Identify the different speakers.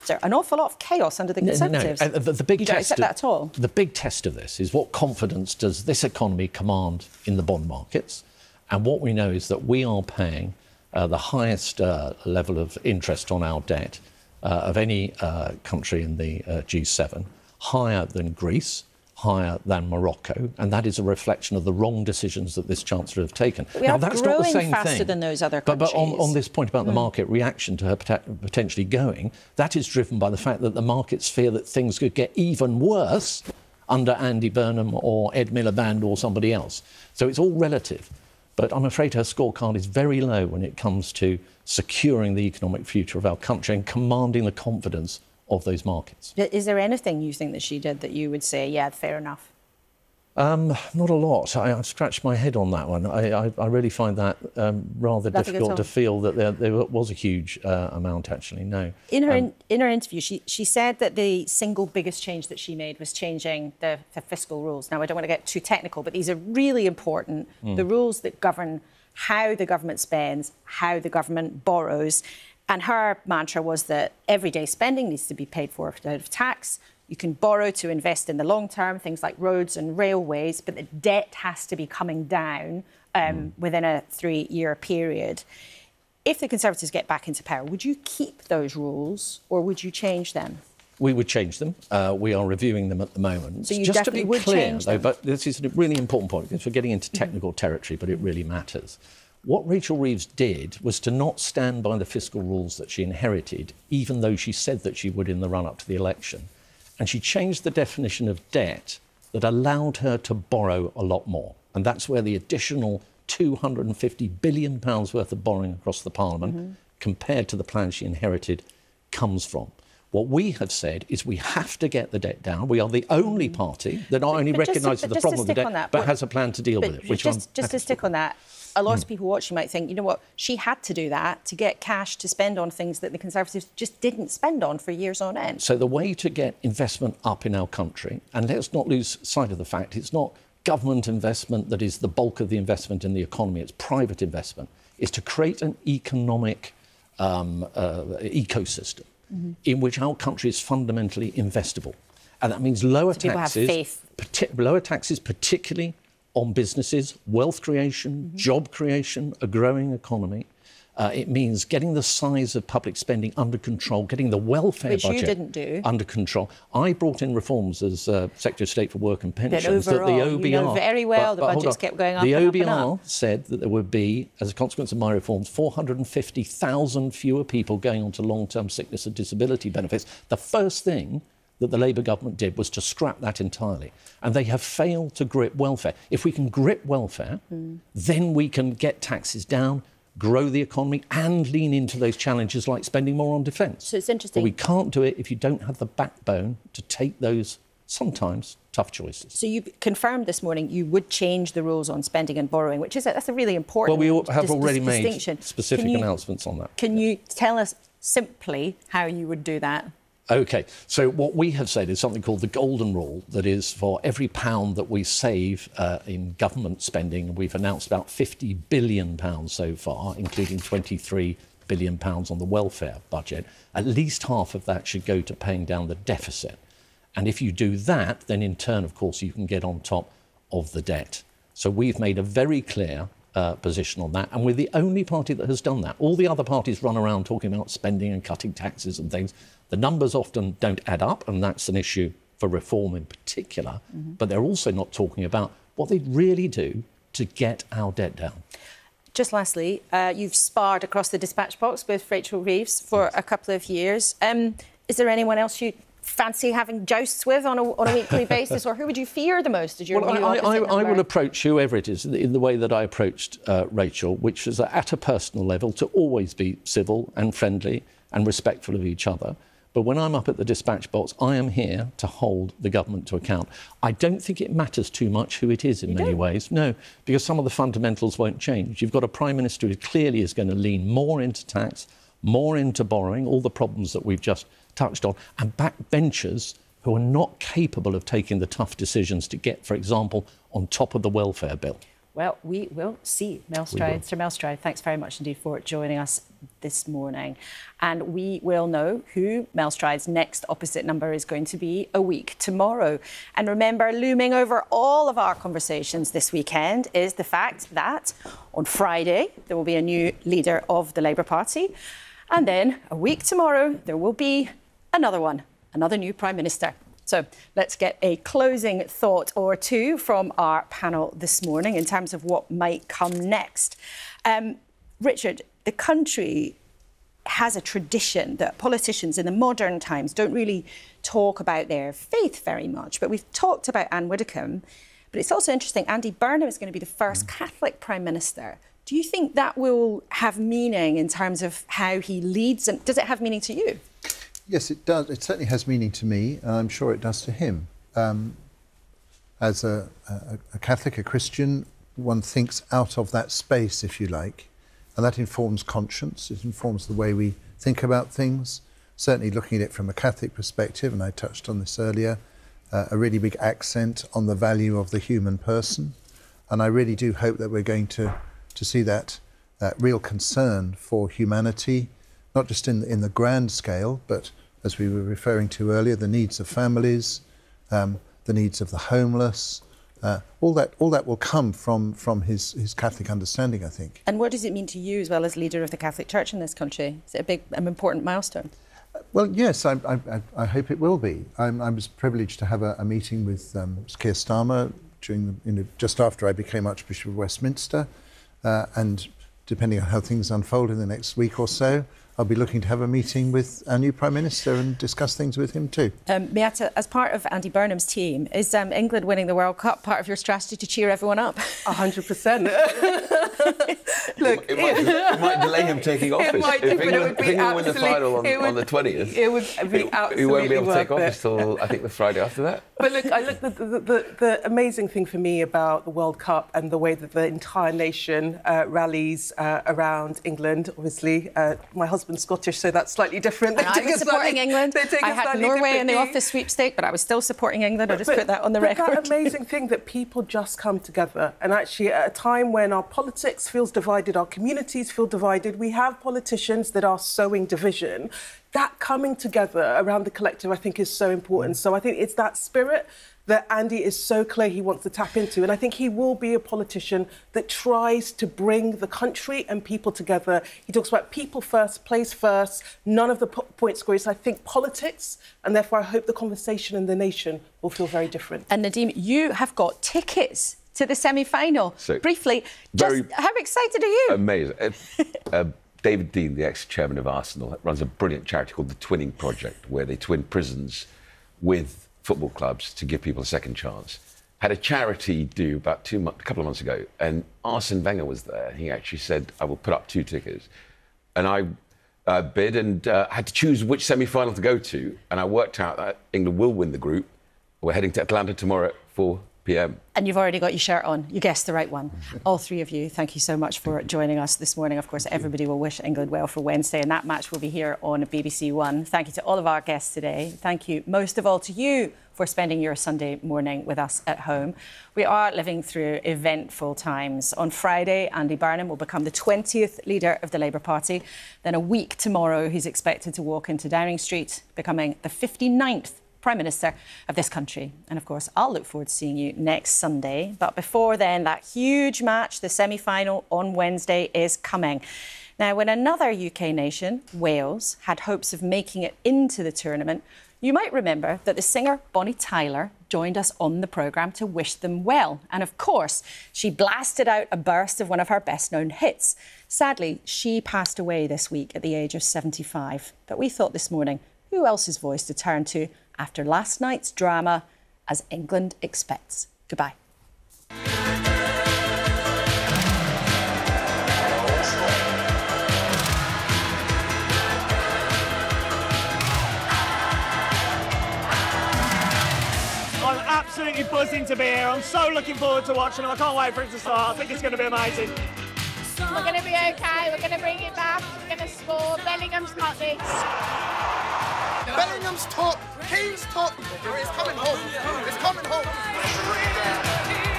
Speaker 1: An awful lot of chaos under the Conservatives.
Speaker 2: No. The big
Speaker 1: you don't accept that at all?
Speaker 2: The big test of this is what confidence does this economy command in the bond markets? And what we know is that we are paying the highest level of interest on our debt of any country in the G7, higher than Greece, higher than Morocco, and that is a reflection of the wrong decisions that this Chancellor have taken.
Speaker 1: But we are growing not the same faster thing. Than those other countries.
Speaker 2: But on this point about the market reaction to her potentially going, that is driven by the fact that the markets fear that things could get even worse under Andy Burnham or Ed Miliband or somebody else. So it's all relative. But I'm afraid her scorecard is very low when it comes to securing the economic future of our country and commanding the confidence of those markets.
Speaker 1: Is there anything you think that she did that you would say, yeah, fair enough?
Speaker 2: Not a lot. I've scratched my head on that one. I really find that rather difficult to feel that there was a huge amount, actually, no.
Speaker 1: In her interview, she said that the single biggest change that she made was changing the fiscal rules. Now, I don't want to get too technical, but these are really important. The rules that govern how the government spends, how the government borrows. And her mantra was that everyday spending needs to be paid for out of tax. You can borrow to invest in the long term, things like roads and railways, but the debt has to be coming down within a 3-year period. If the Conservatives get back into power, would you keep those rules or would you change them?
Speaker 2: We would change them. We are reviewing them at the moment.
Speaker 1: So you
Speaker 2: just
Speaker 1: definitely
Speaker 2: to be
Speaker 1: would
Speaker 2: clear,
Speaker 1: change them.
Speaker 2: though, but this is a really important point because we're getting into technical territory, but it really matters. What Rachel Reeves did was to not stand by the fiscal rules that she inherited, even though she said that she would in the run-up to the election. And she changed the definition of debt that allowed her to borrow a lot more. And that's where the additional £250 billion worth of borrowing across the Parliament, compared to the plan she inherited, comes from. What we have said is we have to get the debt down. We are the only party that not only recognises the problem with the debt, but has a plan to deal with it.
Speaker 1: Just to stick on that, a lot of people watching might think, you know what, she had to do that to get cash to spend on things that the Conservatives just didn't spend on for years on end.
Speaker 2: So the way to get investment up in our country, and let's not lose sight of the fact, it's not government investment that is the bulk of the investment in the economy, it's private investment, is to create an economic ecosystem in which our country is fundamentally investable. And that means lower taxes, particularly on businesses, wealth creation, job creation, a growing economy. It means getting the size of public spending under control, getting the welfare budget
Speaker 1: you didn't do.
Speaker 2: Under control. I brought in reforms as Secretary of State for Work and Pensions
Speaker 1: overall,
Speaker 2: that the OBR...
Speaker 1: you know very well the budgets kept going up
Speaker 2: the
Speaker 1: and
Speaker 2: OBR
Speaker 1: up and up.
Speaker 2: said that there would be, as a consequence of my reforms, 450,000 fewer people going on to long-term sickness and disability benefits. The first thing that the Labour government did was to scrap that entirely. And they have failed to grip welfare. If we can grip welfare, then we can get taxes down, grow the economy and lean into those challenges like spending more on defence.
Speaker 1: So it's interesting.
Speaker 2: But we can't do it if you don't have the backbone to take those sometimes tough choices.
Speaker 1: So you confirmed this morning you would change the rules on spending and borrowing, which is that's a really important
Speaker 2: Well, we have already made
Speaker 1: distinction.
Speaker 2: specific announcements on that.
Speaker 1: Can you tell us simply how you would do that?
Speaker 2: OK, so what we have said is something called the golden rule, that is for every pound that we save in government spending, we've announced about £50 billion so far, including £23 billion on the welfare budget. At least half of that should go to paying down the deficit. And if you do that, then in turn, of course, you can get on top of the debt. So we've made a very clear position on that, and we're the only party that has done that. All the other parties run around talking about spending and cutting taxes and things. The numbers often don't add up, and that's an issue for reform in particular, but they're also not talking about what they'd really do to get our debt down.
Speaker 1: Just lastly, you've sparred across the dispatch box with Rachel Reeves for a couple of years. Is there anyone else you fancy having jousts with on a weekly basis, or who would you fear the most as your new opposite?
Speaker 2: I will approach whoever it is in the way that I approached Rachel, which is at a personal level to always be civil and friendly and respectful of each other. But when I'm up at the dispatch box, I am here to hold the government to account. I don't think it matters too much who it is in many ways. No, because some of the fundamentals won't change. You've got a Prime Minister who clearly is going to lean more into tax, more into borrowing, all the problems that we've just touched on, and backbenchers who are not capable of taking the tough decisions to get, for example, on top of the welfare bill.
Speaker 1: Well, we will see. Mel Stride, Sir Mel Stride, thanks very much indeed for joining us this morning. And we will know who Mel Stride's next opposite number is going to be a week tomorrow. And remember, looming over all of our conversations this weekend is the fact that on Friday there will be a new leader of the Labour Party. And then a week tomorrow there will be another one, another new Prime Minister. So let's get a closing thought or two from our panel this morning in terms of what might come next. Richard, the country has a tradition that politicians in the modern times don't really talk about their faith very much. But we've talked about Anne Widdecombe, but it's also interesting, Andy Burnham is going to be the first Catholic Prime Minister. Do you think that will have meaning in terms of how he leads? And does it have meaning to you?
Speaker 3: Yes, it does. It certainly has meaning to me, and I'm sure it does to him. As a Catholic, a Christian, one thinks out of that space, if you like, and that informs conscience. It informs the way we think about things. Certainly looking at it from a Catholic perspective, and I touched on this earlier, a really big accent on the value of the human person. And I really do hope that we're going to see that real concern for humanity, not just in the grand scale, but as we were referring to earlier, the needs of families, the needs of the homeless, all that will come from his Catholic understanding, I think.
Speaker 1: And what does it mean to you as well as leader of the Catholic Church in this country? Is it a big, important milestone?
Speaker 3: Well, yes, I hope it will be. I was privileged to have a meeting with Keir Starmer just after I became Archbishop of Westminster, and depending on how things unfold in the next week or so, I'll be looking to have a meeting with our new Prime Minister and discuss things with him too.
Speaker 1: Beata, as part of Andy Burnham's team, is England winning the World Cup part of your strategy to cheer everyone up?
Speaker 4: 100%. Look,
Speaker 5: it might delay him taking office.
Speaker 4: If
Speaker 5: England win the final on the 20th,
Speaker 4: it would be absolutely
Speaker 5: he won't be able to take
Speaker 4: worth
Speaker 5: office till, I think, the Friday after that.
Speaker 4: But look, the amazing thing for me about the World Cup and the way that the entire nation rallies around England, obviously, my husband's Scottish, so that's slightly different.
Speaker 1: And I was supporting England. I had Norway in the office sweepstake, but I was still supporting England. I'll just put that on the record.
Speaker 4: That amazing thing that people just come together. And actually, at a time when our politics feels divided, our communities feel divided, we have politicians that are sowing division. That coming together around the collective, I think, is so important. So I think it's that spirit that Andy is so clear he wants to tap into. And I think he will be a politician that tries to bring the country and people together. He talks about people first, place first, none of the point scorers. I think politics, and therefore I hope the conversation in the nation will feel very different.
Speaker 1: And Nadeem, you have got tickets to the semi-final.
Speaker 5: So,
Speaker 1: briefly, how excited are you?
Speaker 5: Amazing. David Dean, the ex-chairman of Arsenal, runs a brilliant charity called the Twinning Project, where they twin prisons with football clubs to give people a second chance. Had a charity do about a couple of months ago, and Arsene Wenger was there. He actually said, I will put up 2 tickets. And I bid and had to choose which semi-final to go to, and I worked out that England will win the group. We're heading to Atlanta tomorrow at 4 p.m.
Speaker 1: And you've already got your shirt on. You guessed the right one. All three of you, thank you so much for joining us this morning. Of course, everybody will wish England well for Wednesday, and that match will be here on BBC One. Thank you to all of our guests today. Thank you most of all to you for spending your Sunday morning with us at home. We are living through eventful times. On Friday, Andy Burnham will become the 20th leader of the Labour Party. Then a week tomorrow, he's expected to walk into Downing Street, becoming the 59th Prime Minister of this country. And of course, I'll look forward to seeing you next Sunday. But before then, that huge match, the semi-final on Wednesday, is coming. Now, when another UK nation, Wales, had hopes of making it into the tournament, you might remember that the singer Bonnie Tyler joined us on the programme to wish them well. And of course, she blasted out a burst of one of her best-known hits. Sadly, she passed away this week at the age of 75. But we thought this morning, who else's voice to turn to after last night's drama, As England Expects. Goodbye.
Speaker 6: I'm absolutely buzzing to be here. I'm so looking forward to watching it. I can't wait for it to start. I think it's going to be amazing.
Speaker 7: We're going to be okay. We're going to bring it back. We're going to score. Bellingham's got this.
Speaker 8: Bellingham's top. Kane's top. It's coming home. It's coming home.